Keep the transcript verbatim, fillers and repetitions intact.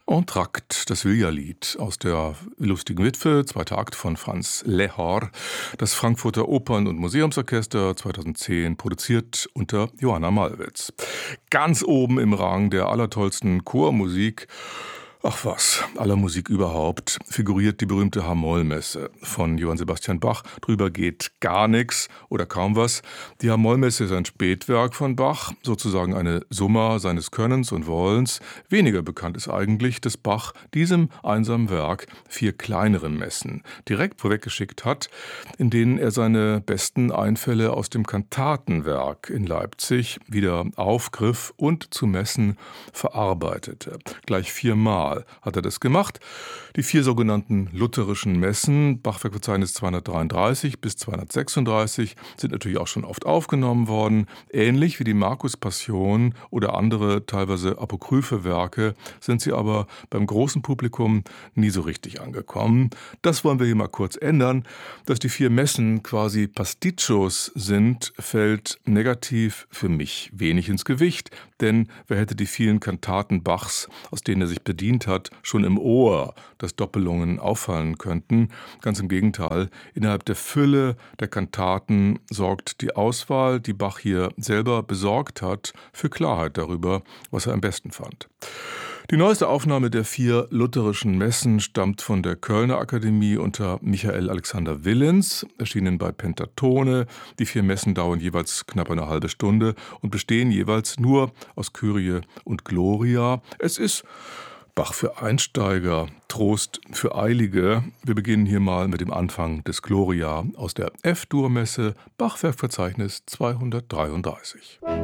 Entr'acte, das Vilja-Lied aus der Lustigen Witwe, zweiter Akt von Franz Lehár, das Frankfurter Opern- und Museumsorchester zweitausendzehn, produziert unter Johanna Malwitz. Ganz oben im Rang der allertollsten Chormusik, ach was, aller Musik überhaupt, figuriert die berühmte H-Moll-Messe von Johann Sebastian Bach. Drüber geht gar nichts oder kaum was. Die H-Moll-Messe ist ein Spätwerk von Bach, sozusagen eine Summa seines Könnens und Wollens. Weniger bekannt ist eigentlich, dass Bach diesem einsamen Werk vier kleinere Messen direkt vorweggeschickt hat, in denen er seine besten Einfälle aus dem Kantatenwerk in Leipzig wieder aufgriff und zu Messen verarbeitete. Gleich viermal hat er das gemacht. Die vier sogenannten lutherischen Messen, Bachwerkverzeichnis zweihundertdreiunddreißig bis zweihundertsechsunddreißig, sind natürlich auch schon oft aufgenommen worden. Ähnlich wie die Markus-Passion oder andere teilweise apokryphe Werke sind sie aber beim großen Publikum nie so richtig angekommen. Das wollen wir hier mal kurz ändern. Dass die vier Messen quasi Pasticcios sind, fällt negativ für mich wenig ins Gewicht, denn wer hätte die vielen Kantaten Bachs, aus denen er sich bedient hat, schon im Ohr, dass Doppelungen auffallen könnten. Ganz im Gegenteil, innerhalb der Fülle der Kantaten sorgt die Auswahl, die Bach hier selber besorgt hat, für Klarheit darüber, was er am besten fand. Die neueste Aufnahme der vier lutherischen Messen stammt von der Kölner Akademie unter Michael Alexander Willens, erschienen bei Pentatone. Die vier Messen dauern jeweils knapp eine halbe Stunde und bestehen jeweils nur aus Kyrie und Gloria. Es ist Bach für Einsteiger, Trost für Eilige. Wir beginnen hier mal mit dem Anfang des Gloria aus der F-Dur-Messe, Bachwerkverzeichnis zweihundertdreiunddreißig.